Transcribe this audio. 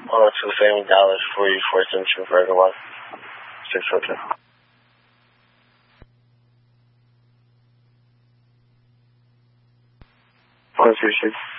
102 Family Dollars, 4472 Burger 1, 602. One, 2, 6.